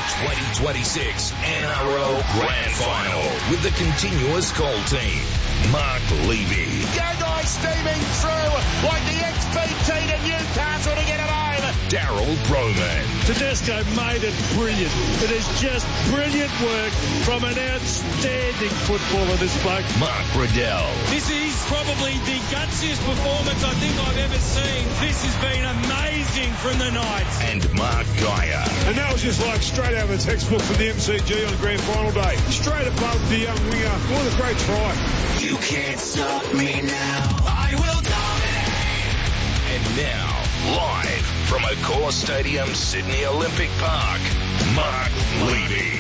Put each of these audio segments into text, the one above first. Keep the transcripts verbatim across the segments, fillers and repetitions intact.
twenty twenty-six N R L Grand Final with the continuous call team. Mark Levy. Go guys steaming through like the X P T to Newcastle to get it home. Daryl Broman. Tedesco made it brilliant. It is just brilliant work from an outstanding footballer, this bloke. Mark Riddell. This is probably the gutsiest performance I think I've ever seen. This has been amazing from the Knights. And Mark Geyer. And that was just like straight out of the textbook from the M C G on grand final day. Straight above the young winger. What a great try. You can't stop me now. I will dominate. And now, live from Accor Stadium, Sydney Olympic Park, Mark Levy.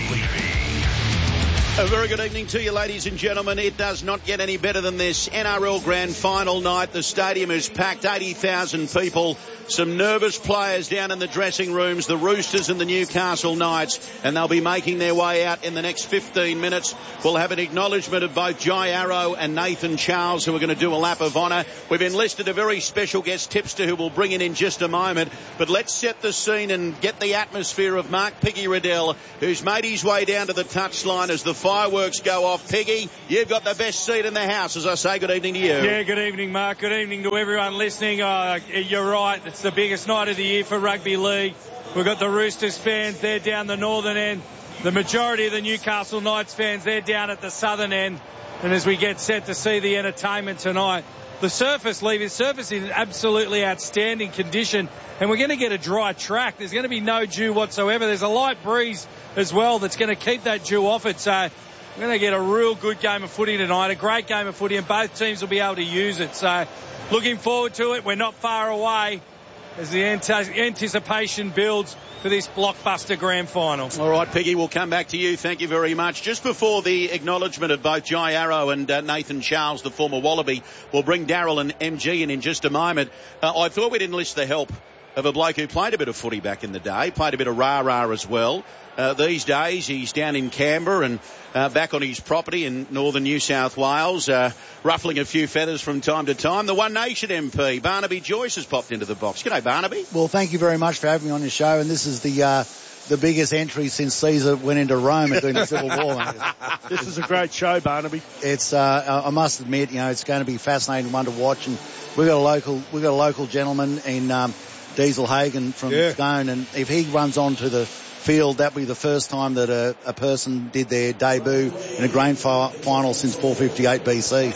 A very good evening to you, ladies and gentlemen. It does not get any better than this. N R L Grand Final night. The stadium is packed, eighty thousand people. Some nervous players down in the dressing rooms, the Roosters and the Newcastle Knights, and they'll be making their way out in the next fifteen minutes. We'll have an acknowledgement of both Jai Arrow and Nathan Charles, who are going to do a lap of honour. We've enlisted a very special guest tipster who will bring in in just a moment. But let's set the scene and get the atmosphere of Mark Piggy Riddell, who's made his way down to the touchline as the fireworks go off. Piggy, you've got the best seat in the house, as I say. Good evening to you. Yeah, good evening, Mark. Good evening to everyone listening. Uh, you're right. It's the biggest night of the year for rugby league. We've got the Roosters fans, they're down the northern end. The majority of the Newcastle Knights fans, they're down at the southern end. And as we get set to see the entertainment tonight, the surface, Lee, the surface is in absolutely outstanding condition. And we're going to get a dry track. There's going to be no dew whatsoever. There's a light breeze as well that's going to keep that dew off it. So we're going to get a real good game of footy tonight, a great game of footy, and both teams will be able to use it. So looking forward to it. We're not far away as the anticipation builds for this blockbuster grand final. All right, Peggy, we'll come back to you. Thank you very much. Just before the acknowledgement of both Jai Arrow and uh, Nathan Charles, the former Wallaby, we'll bring Daryl and M G in in just a moment. Uh, I thought we'd enlist the help of a bloke who played a bit of footy back in the day, played a bit of rah-rah as well. Uh, these days, he's down in Canberra and uh, back on his property in northern New South Wales, uh, ruffling a few feathers from time to time. The One Nation M P, Barnaby Joyce, has popped into the box. G'day, Barnaby. Well, thank you very much for having me on your show, and this is the uh, the biggest entry since Caesar went into Rome during the Civil War. This is a great show, Barnaby. It's, uh, I must admit, you know, it's going to be a fascinating one to watch, and we've got a local, we've got a local gentleman in um, Diesel Hagen from yeah. Scone, and if he runs onto the field, that'll be the first time that a, a person did their debut in a grand fi- final since four fifty-eight B C.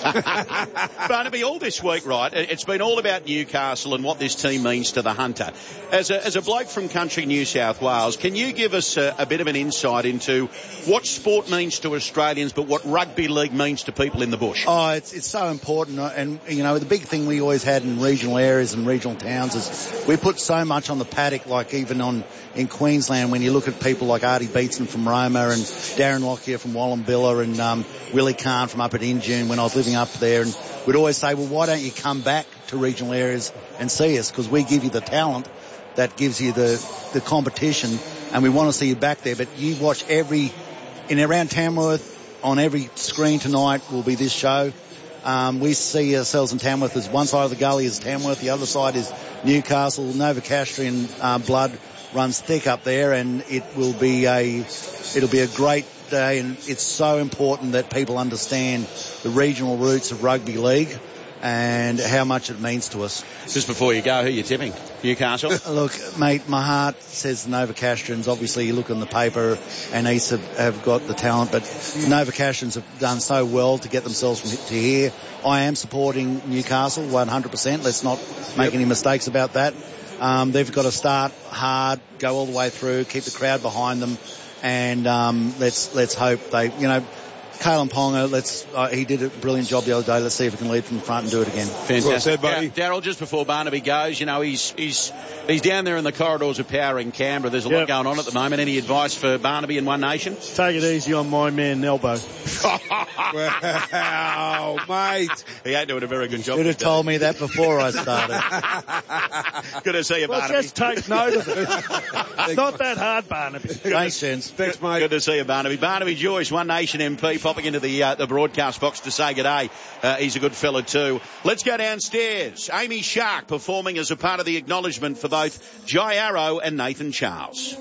Barnaby, all this week, right, it's been all about Newcastle and what this team means to the Hunter. As a, as a bloke from country New South Wales, can you give us a, a bit of an insight into what sport means to Australians, but what rugby league means to people in the bush? Oh, it's it's so important, and, you know, the big thing we always had in regional areas and regional towns is we put so much on the paddock, like even on in Queensland, when you look at people like Artie Beetson from Roma and Darren Lockyer from Wallumbilla and um, Willie Kahn from up at Injune when I was living up there, and we'd always say, well, why don't you come back to regional areas and see us, because we give you the talent that gives you the, the competition, and we want to see you back there. But you watch every, in around Tamworth, on every screen tonight will be this show. Um, we see ourselves in Tamworth as one side of the gully is Tamworth, the other side is Newcastle. Novocastrian uh, blood runs thick up there, and it will be a it'll be a great day, and it's so important that people understand the regional roots of rugby league and how much it means to us. Just before you go, who are you tipping? Newcastle? Look, mate, my heart says the Novocastrians. Obviously, you look in the paper and East have, have got the talent, but Novocastrians have done so well to get themselves from to here. I am supporting Newcastle one hundred percent. Let's not make yep. any mistakes about that. Um, they've got to start hard, go all the way through, keep the crowd behind them, and um, let's let's hope they, you know, Kalen Ponga, let's, uh, he did a brilliant job the other day. Let's see if he can lead from the front and do it again. Fantastic. Well said, buddy. Yeah, Daryl, just before Barnaby goes, you know, he's he's he's down there in the corridors of power in Canberra. There's a yep. lot going on at the moment. Any advice for Barnaby and One Nation? Take it easy on my man, Nelbo. Wow, mate. He ain't doing a very good you job. You should have told me that before I started. Good to see you, well, Barnaby. Just take note of it. It's not that hard, Barnaby. Thanks, gents. Thanks, mate. Good to see you, Barnaby. Barnaby Joyce, One Nation M P, popping into the uh, the broadcast box to say good day. Uh, he's a good fella too. Let's go downstairs. Amy Shark performing as a part of the acknowledgement for both Jai Arrow and Nathan Charles.